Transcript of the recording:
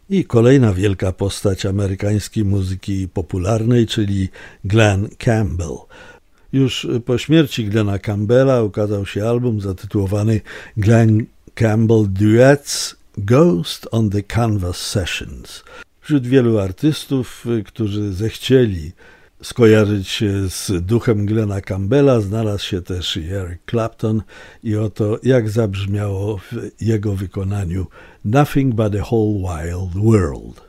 I kolejna wielka postać amerykańskiej muzyki popularnej, czyli Glen Campbell. Już po śmierci Glena Campbella ukazał się album zatytułowany Glen Campbell Duets Ghost on the Canvas Sessions. Wśród wielu artystów, którzy zechcieli skojarzyć się z duchem Glena Campbella, znalazł się też i Eric Clapton i oto jak zabrzmiało w jego wykonaniu Nothing but the Whole Wild World.